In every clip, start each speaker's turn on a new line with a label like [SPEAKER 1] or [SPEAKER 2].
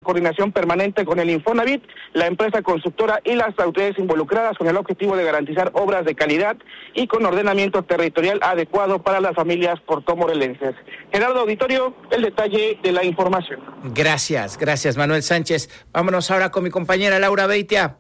[SPEAKER 1] coordinación permanente con el Infonavit, la empresa constructora y las autoridades involucradas con el objetivo de garantizar obras de calidad y con ordenamiento territorial adecuado para las familias portomorelenses. Gerardo Auditorio, el detalle de la información.
[SPEAKER 2] Gracias Manuel Sánchez. Vámonos ahora con mi compañera Laura Beitia.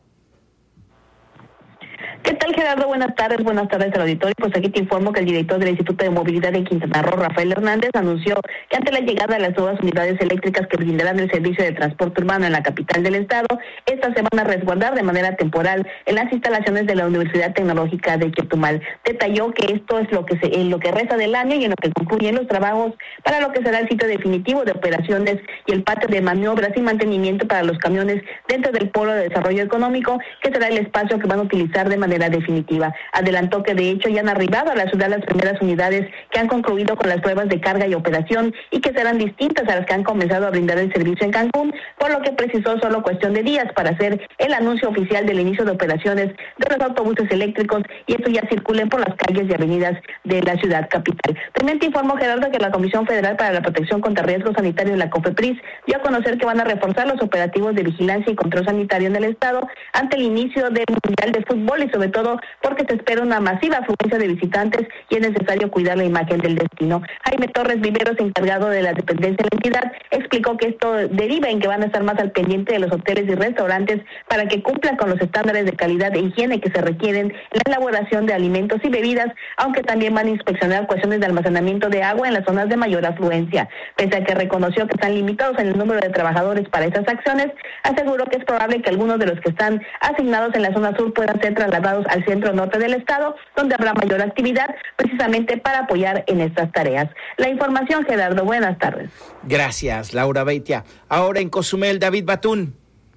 [SPEAKER 3] ¿Qué tal, Gerardo? Buenas tardes al auditorio. Pues aquí te informo que el director del Instituto de Movilidad de Quintana Roo, Rafael Hernández, anunció que ante la llegada de las nuevas unidades eléctricas que brindarán el servicio de transporte urbano en la capital del estado, estas se van a resguardar de manera temporal en las instalaciones de la Universidad Tecnológica de Chetumal. Detalló que esto es lo que resta del año y en lo que concluyen los trabajos para lo que será el sitio definitivo de operaciones y el patio de maniobras y mantenimiento para los camiones dentro del Polo de Desarrollo Económico, que será el espacio que van a utilizar de manera definitiva. Adelantó que de hecho ya han arribado a la ciudad las primeras unidades que han concluido con las pruebas de carga y operación y que serán distintas a las que han comenzado a brindar el servicio en Cancún, por lo que precisó solo cuestión de días para hacer el anuncio oficial del inicio de operaciones de los autobuses eléctricos y estos ya circulen por las calles y avenidas de la ciudad capital. También te informo, Gerardo, que la Comisión Federal para la Protección contra Riesgos Sanitarios, la COFEPRIS, dio a conocer que van a reforzar los operativos de vigilancia y control sanitario en el estado ante el inicio del Mundial de Fútbol y sobre todo porque se espera una masiva afluencia de visitantes y es necesario cuidar la imagen del destino. Jaime Torres Viveros, encargado de la dependencia de la entidad, explicó que esto deriva en que van a estar más al pendiente de los hoteles y restaurantes para que cumplan con los estándares de calidad e higiene que se requieren en la elaboración de alimentos y bebidas, aunque también van a inspeccionar cuestiones de almacenamiento de agua en las zonas de mayor afluencia. Pese a que reconoció que están limitados en el número de trabajadores para estas acciones, aseguró que es probable que algunos de los que están asignados en la zona sur puedan ser trasladados al centro norte del estado, donde habrá mayor actividad, precisamente para apoyar en estas tareas. La información, Gerardo, buenas tardes.
[SPEAKER 2] Gracias, Laura Beitia. Ahora en Cozumel, David Batún.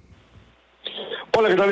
[SPEAKER 4] Hola, ¿qué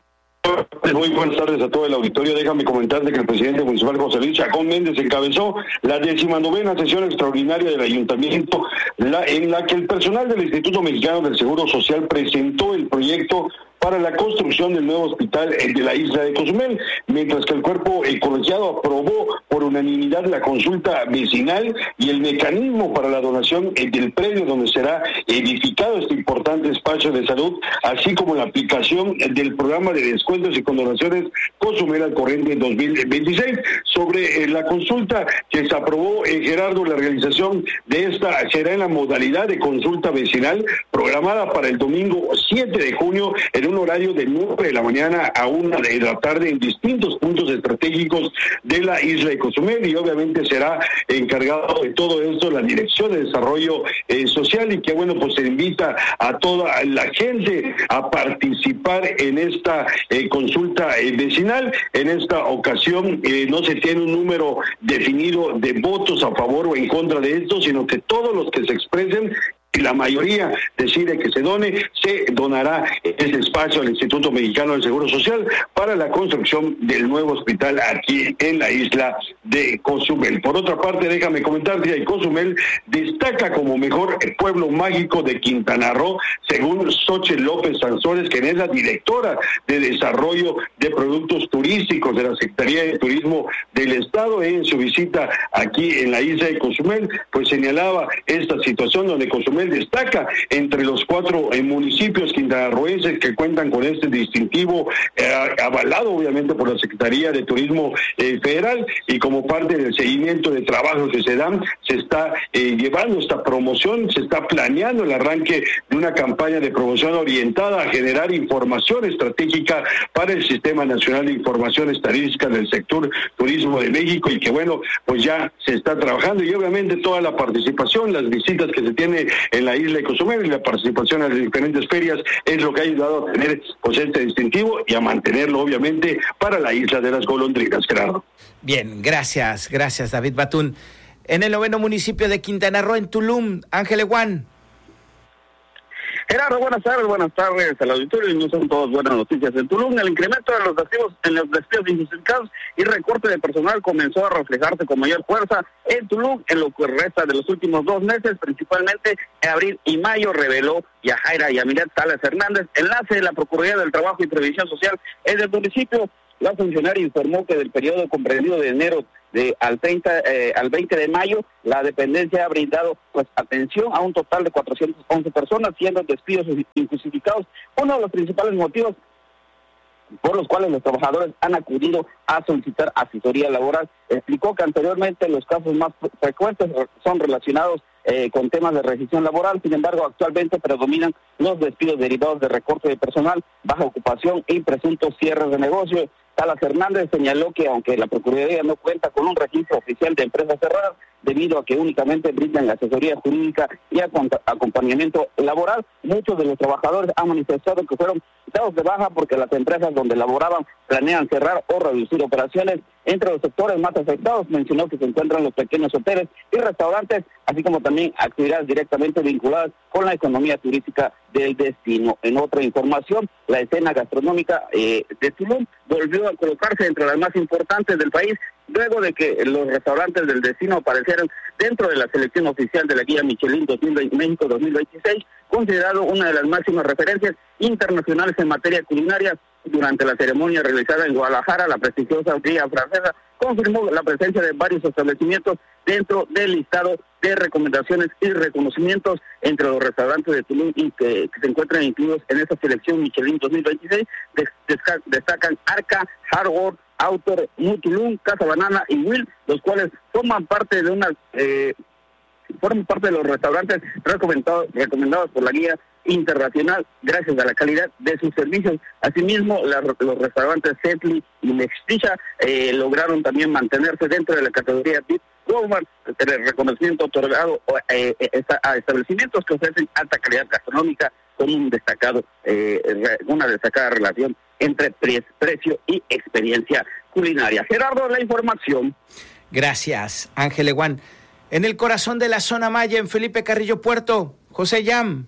[SPEAKER 4] tal? Muy buenas tardes a todo el auditorio. Déjame comentarte que el presidente municipal José Luis Chacón Méndez encabezó la 19ª sesión extraordinaria del ayuntamiento, en la que el personal del Instituto Mexicano del Seguro Social presentó el proyecto para la construcción del nuevo hospital de la isla de Cozumel, mientras que el cuerpo colegiado aprobó por unanimidad la consulta vecinal y el mecanismo para la donación del predio donde será edificado este importante espacio de salud, así como la aplicación del programa de descuentos y condonaciones Cozumel al corriente 2026. Sobre la consulta que se aprobó, Gerardo, la realización de esta será en la modalidad de consulta vecinal programada para el domingo 7 de junio en un horario de 9 de la mañana a 1 de la tarde en distintos puntos estratégicos de la isla de Cozumel, y obviamente será encargado de todo esto la Dirección de Desarrollo Social, y que bueno, pues se invita a toda la gente a participar en esta consulta vecinal. En esta ocasión no se tiene un número definido de votos a favor o en contra de esto, sino que todos los que se expresen, y la mayoría decide que se donará ese espacio al Instituto Mexicano del Seguro Social para la construcción del nuevo hospital aquí en la isla de Cozumel. Por otra parte, déjame comentar que Cozumel destaca como mejor pueblo mágico de Quintana Roo, según Xochitl López Sansores, quien es la directora de Desarrollo de Productos Turísticos de la Secretaría de Turismo del Estado. En su visita aquí en la isla de Cozumel, pues señalaba esta situación donde Cozumel destaca entre los 4 municipios quintanarroenses que cuentan con este distintivo, avalado obviamente por la Secretaría de Turismo Federal, y como parte del seguimiento de trabajos que se dan, se está llevando esta promoción, se está planeando el arranque de una campaña de promoción orientada a generar información estratégica para el Sistema Nacional de Información Estadística del Sector Turismo de México, y que bueno, pues ya se está trabajando, y obviamente toda la participación, las visitas que se tiene en la isla de Cozumel y la participación en las diferentes ferias es lo que ha ayudado a tener pues este distintivo y a mantenerlo obviamente para la isla de las golondrinas, Gerardo.
[SPEAKER 2] Bien, gracias David Batún. En el 9º municipio de Quintana Roo, en Tulum, Ángel Eguán.
[SPEAKER 5] Gerardo, buenas tardes al auditorio, y no son todas buenas noticias. En Tulum, el incremento de los despidos injustificados y recorte de personal comenzó a reflejarse con mayor fuerza en Tulum en lo que resta de los últimos 2 meses, principalmente en abril y mayo, reveló Yajaira Yamilet Salas Hernández, enlace de la Procuraduría del Trabajo y Previsión Social en el municipio. La funcionaria informó que del periodo comprendido de enero al 20 de mayo, la dependencia ha brindado pues atención a un total de 411 personas, siendo despidos injustificados. Uno de los principales motivos por los cuales los trabajadores han acudido a solicitar asesoría laboral. Explicó que anteriormente los casos más frecuentes son relacionados con temas de rescisión laboral. Sin embargo, actualmente predominan los despidos derivados de recorte de personal, baja ocupación y presuntos cierres de negocio. Salas Hernández señaló que aunque la Procuraduría no cuenta con un registro oficial de empresas cerradas, debido a que únicamente brindan asesoría jurídica y acompañamiento laboral, muchos de los trabajadores han manifestado que fueron dados de baja porque las empresas donde laboraban planean cerrar o reducir operaciones. Entre los sectores más afectados mencionó que se encuentran los pequeños hoteles y restaurantes, así como también actividades directamente vinculadas con la economía turística del destino. En otra información, la escena gastronómica de Tulum volvió a colocarse entre las más importantes del país, luego de que los restaurantes del destino aparecieran dentro de la selección oficial de la guía Michelin México 2026, considerado una de las máximas referencias internacionales en materia culinaria. Durante la ceremonia realizada en Guadalajara, la prestigiosa guía francesa confirmó la presencia de varios establecimientos dentro del listado de recomendaciones y reconocimientos entre los restaurantes de Tulum y que se encuentran incluidos en esta selección Michelin 2026. Destacan Arca, Hardware, Autor, Tulum, Casa Banana y Will, los cuales forman parte de los restaurantes recomendados por la guía internacional gracias a la calidad de sus servicios. Asimismo, los restaurantes Setli y Mexticha lograron también mantenerse dentro de la categoría VIP Gourmet, el reconocimiento otorgado a establecimientos que ofrecen alta calidad gastronómica con una destacada relación entre precio y experiencia culinaria. Gerardo, la información.
[SPEAKER 2] Gracias, Ángel Eguán. En el corazón de la zona maya, en Felipe Carrillo Puerto, José Yam.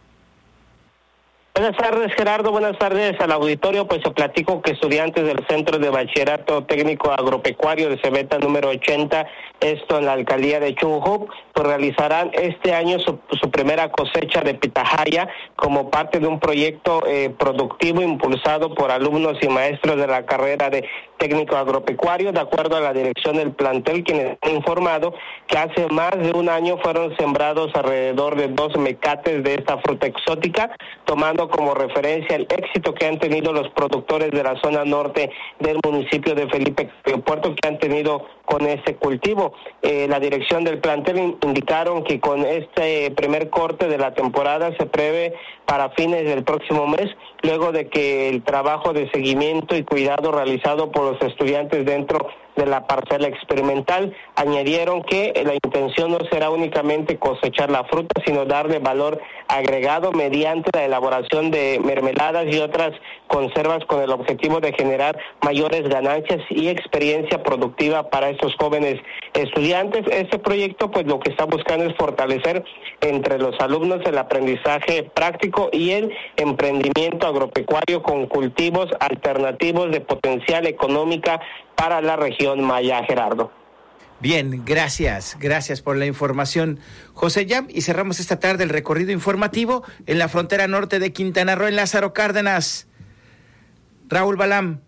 [SPEAKER 6] Buenas tardes, Gerardo. Buenas tardes al auditorio. Pues se platico que estudiantes del Centro de Bachillerato Técnico Agropecuario de Cebeta número 80, esto en la alcaldía de Chunjup, pues realizarán este año su primera cosecha de pitahaya como parte de un proyecto productivo impulsado por alumnos y maestros de la carrera de técnico agropecuario. De acuerdo a la dirección del plantel, quienes han informado que hace más de un año fueron sembrados alrededor de 2 mecates de esta fruta exótica, tomando como referencia el éxito que han tenido los productores de la zona norte del municipio de Felipe Puerto que han tenido con este cultivo. La dirección del plantel indicaron que con este primer corte de la temporada se prevé para fines del próximo mes, luego de que el trabajo de seguimiento y cuidado realizado por los estudiantes dentro de la parcela experimental. Añadieron que la intención no será únicamente cosechar la fruta, sino darle valor agregado mediante la elaboración de mermeladas y otras conservas con el objetivo de generar mayores ganancias y experiencia productiva para estos jóvenes estudiantes. Este proyecto pues lo que está buscando es fortalecer entre los alumnos el aprendizaje práctico y el emprendimiento agropecuario con cultivos alternativos de potencial económica para la región maya, Gerardo.
[SPEAKER 2] Bien, gracias por la información, José Yam, y cerramos esta tarde el recorrido informativo en la frontera norte de Quintana Roo, en Lázaro Cárdenas. Raúl Balam.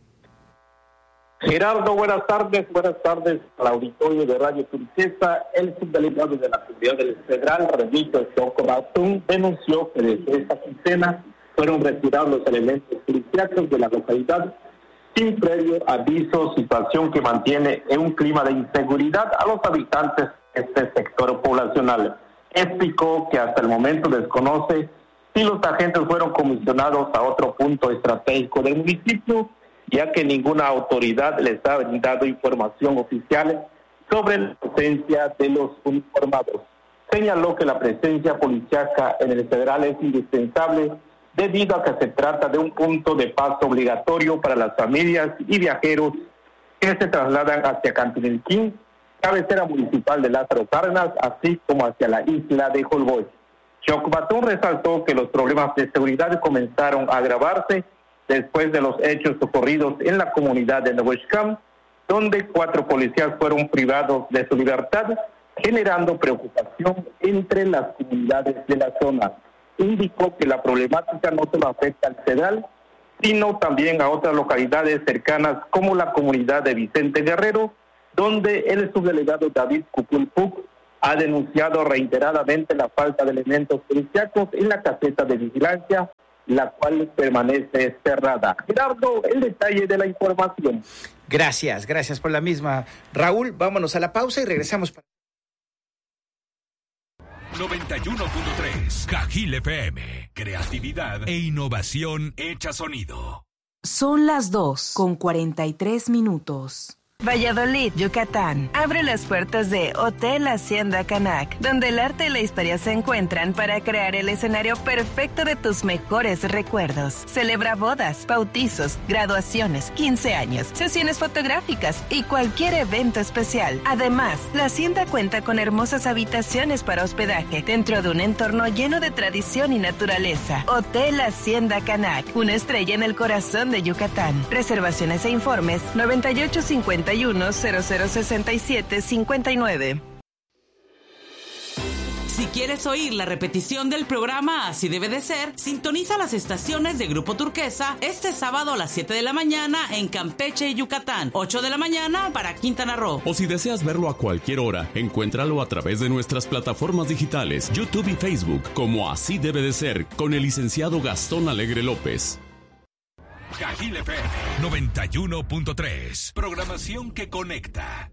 [SPEAKER 7] Gerardo, buenas tardes al auditorio de Radio Turquesa. El subdelegado de la Seguridad del Federal, Remito Chocobatún, denunció que desde esta quincena fueron retirados los elementos policíacos de la localidad sin previo aviso, situación que mantiene en un clima de inseguridad a los habitantes de este sector poblacional. Explicó que hasta el momento desconoce si los agentes fueron comisionados a otro punto estratégico del municipio, ya que ninguna autoridad les ha brindado información oficial sobre la presencia de los uniformados. Señaló que la presencia policíaca en el federal es indispensable debido a que se trata de un punto de paso obligatorio para las familias y viajeros que se trasladan hacia Cantinilquín, cabecera municipal de Lázaro Cárdenas, así como hacia la isla de Holbox. Chocbatún resaltó que los problemas de seguridad comenzaron a agravarse después de los hechos ocurridos en la comunidad de Nehuexcam, donde 4 policías fueron privados de su libertad, generando preocupación entre las comunidades de la zona. Indicó que la problemática no solo afecta al federal, sino también a otras localidades cercanas como la comunidad de Vicente Guerrero, donde el subdelegado David Cuculpuc ha denunciado reiteradamente la falta de elementos policíacos en la caseta de vigilancia, la cual permanece cerrada. Gerardo, el detalle de la información.
[SPEAKER 2] Gracias por la misma. Raúl, vámonos a la pausa y regresamos.
[SPEAKER 8] 91.3 Cajil FM. Creatividad e innovación hecha sonido.
[SPEAKER 9] Son las 2:43.
[SPEAKER 10] Valladolid, Yucatán. Abre las puertas de Hotel Hacienda Canac, donde el arte y la historia se encuentran para crear el escenario perfecto de tus mejores recuerdos. Celebra bodas, bautizos, graduaciones, 15 años, sesiones fotográficas y cualquier evento especial. Además, la hacienda cuenta con hermosas habitaciones para hospedaje dentro de un entorno lleno de tradición y naturaleza. Hotel Hacienda Canac, una estrella en el corazón de Yucatán. Reservaciones e informes 9851-0067-59.
[SPEAKER 11] Si quieres oír la repetición del programa Así Debe de Ser, sintoniza las estaciones de Grupo Turquesa este sábado a las 7 de la mañana en Campeche y Yucatán, 8 de la mañana para Quintana Roo.
[SPEAKER 12] O si deseas verlo a cualquier hora, encuéntralo a través de nuestras plataformas digitales, YouTube y Facebook, como Así Debe de Ser, con el licenciado Gastón Alegre López.
[SPEAKER 8] Cajil FM 91.3. Programación que conecta.